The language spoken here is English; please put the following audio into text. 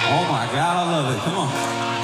Oh my God, I love it. Come on.